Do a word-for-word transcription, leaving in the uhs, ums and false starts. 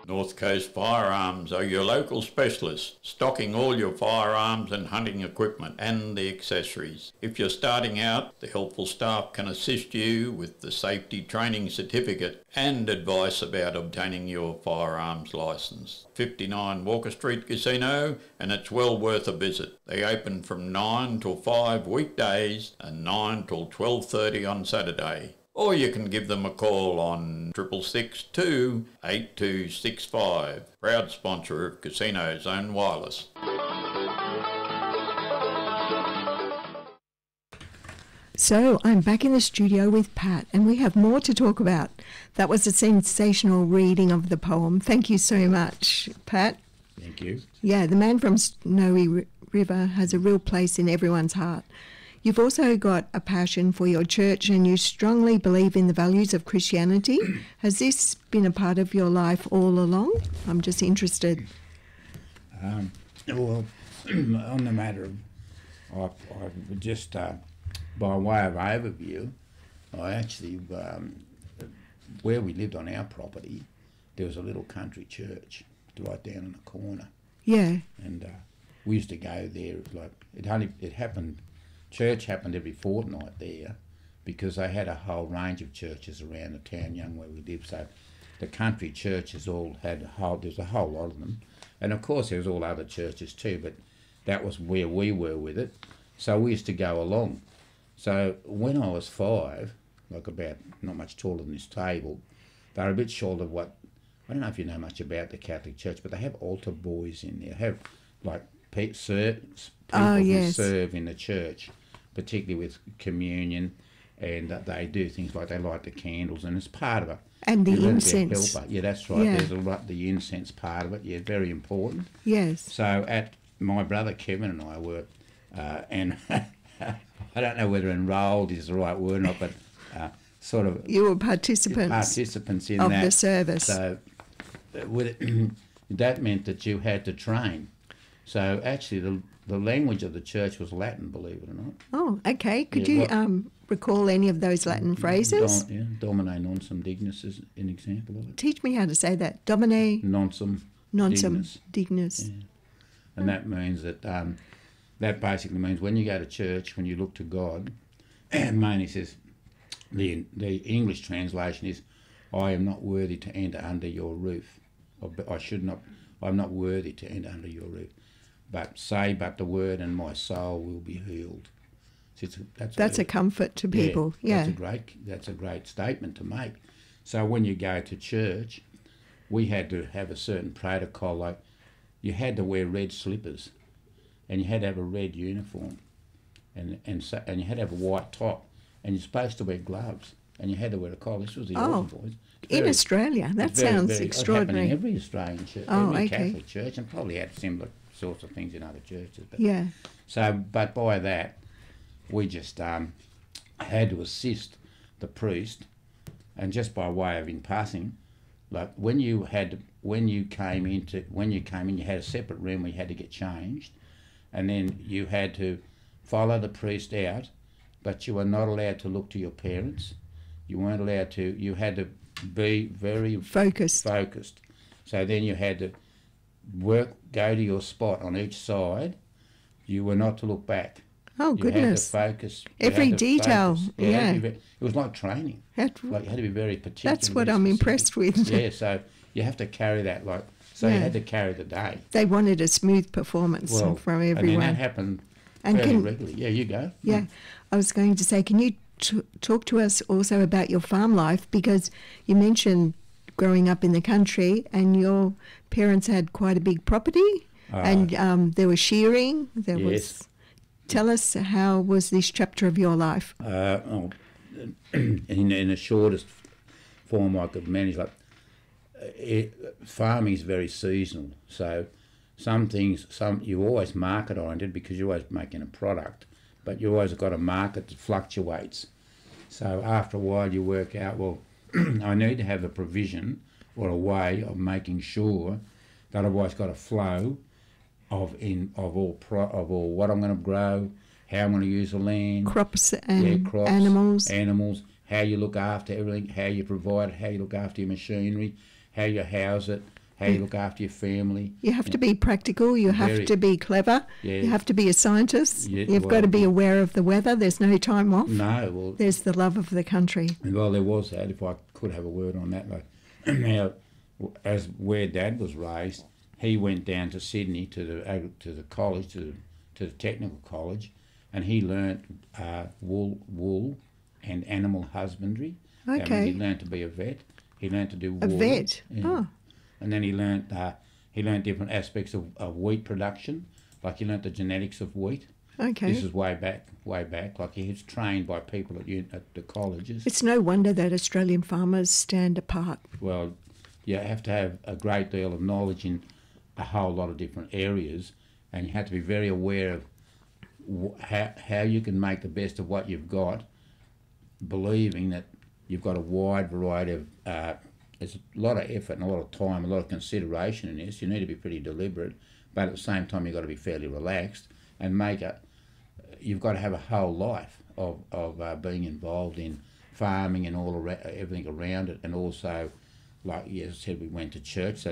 North Coast Firearms are your local specialists, stocking all your firearms and hunting equipment and the accessories. If you're starting out, the helpful staff can assist you with the safety training certificate and advice about obtaining your firearms licence. fifty-nine Walker Street Casino, and it's well worth a visit. They open from nine till five weekdays and nine till twelve thirty on Saturday. Or you can give them a call on triple six two eight two six five. Proud sponsor of Casino Zone Wireless. So I'm back in the studio with Pat, and we have more to talk about. That was a sensational reading of the poem. Thank you so much, Pat. Thank you. Yeah, the man from Snowy R- River has a real place in everyone's heart. You've also got a passion for your church, and you strongly believe in the values of Christianity. Has this been a part of your life all along? I'm just interested. Um, well, on the matter of, I, I just uh, by way of overview, I actually, um, where we lived on our property, there was a little country church right down in the corner. Yeah. And uh, we used to go there. Like it only it happened. Church happened every fortnight there, because they had a whole range of churches around the town, young where we lived. So the country churches all had a whole. There's a whole lot of them, and of course there was all other churches too. But that was where we were with it. So we used to go along. So when I was five, like about not much taller than this table, they were a bit short of what. I don't know if you know much about the Catholic Church, but they have altar boys in there. They have like pe- ser- people oh, who yes. serve in the church, particularly with communion, and uh, they do things like they light the candles, and it's part of it. And the You're incense. Yeah, that's right. Yeah. There's a, the incense part of it. Yeah, very important. Yes. So at my brother Kevin and I were, uh, and I don't know whether enrolled is the right word or not, but uh, sort of you were participants. Participants in of that. the service. So uh, with it, that meant that you had to train. So actually, the the language of the church was Latin, believe it or not. Oh, okay. Could Yeah, you what- um, recall any of those Latin phrases? Dom, yeah, Domine nonsum dignus is an example of it. Teach me how to say that. Domine Nonsum nonsum dignus. dignus. Yeah. And that means that, um, that basically means when you go to church, when you look to God, and mainly says, the, the English translation is, I am not worthy to enter under your roof. Or, I should not, I'm not worthy to enter under your roof. But say but the word and my soul will be healed. So it's, that's That's a comfort to people. Yeah. That's a great, that's a great statement to make. So when you go to church, we had to have a certain protocol, like you had to wear red slippers, and you had to have a red uniform, and and so, and you had to have a white top, and you're supposed to wear gloves, and you had to wear a collar. This was the Oh, Aussie boys. in Very- Australia. That very, sounds very- extraordinary. It happened in every Australian church, Oh, every okay. Catholic church, and probably had similar sorts of things in other churches. But Yeah. so, but by that, we just um, had to assist the priest, and just by way of in passing, like when you had when you came into when you came in, you had a separate room where you had to get changed, and then you had to follow the priest out, but you were not allowed to look to your parents. You weren't allowed to. You had to be very Focused. focused. So then you had to work, go to your spot on each side. You were not to look back. Oh, You goodness. had to focus. You Every had to detail, focus. You had to yeah. be ve- it was like training. That- Like you had to be very particular. That's what very I'm specific. impressed with. Yeah, so you have to carry that like. So you Yeah. had to carry the day. They wanted a smooth performance Well, from and then everyone. that happened And fairly can- regularly. Yeah, you go. Yeah, I was going to say, can you t- talk to us also about your farm life? Because you mentioned growing up in the country, and your parents had quite a big property, Uh, and um, there was shearing. There Yes. was. Tell us, how was this chapter of your life? Uh, oh, in, in the shortest form I could manage, like uh, it, farming is very seasonal. So some things, some you always market oriented because you're always making a product, but you always got a market that fluctuates. So after a while, you work out, well, I need to have a provision or a way of making sure that I've always got a flow of in of all pro, of all what I'm going to grow, how I'm going to use the land, Crops and yeah, crops, animals. animals, how you look after everything, how you provide it, how you look after your machinery, how you house it, how you look after your family. You have to be practical, you have Very- to be clever, Yeah. you have to be a scientist, Yeah, you've got well- to be aware of the weather, there's no time off. No, well, There's the love of the country. well, there was that. If I could have a word on that, like now, w- as where Dad was raised, he went down to Sydney to the ag- to the college to the, to the technical college, and he learnt uh, wool wool and animal husbandry. That means Okay. he learnt to be a vet. He learnt to do A wool. vet. Yeah. Oh, And then he learnt uh, he learnt different aspects of, of wheat production. Like he learnt the genetics of wheat. okay. This is way back, way back. Like he was trained by people at, uni- at the colleges. It's no wonder that Australian farmers stand apart. Well, you have to have a great deal of knowledge in a whole lot of different areas, and you have to be very aware of wh- how, how you can make the best of what you've got, believing that you've got a wide variety of, uh, there's a lot of effort and a lot of time, a lot of consideration in this. You need to be pretty deliberate, but at the same time you've got to be fairly relaxed and make a, you've got to have a whole life of, of uh, being involved in farming and all around, everything around it, and also, like, as I said, we went to church, so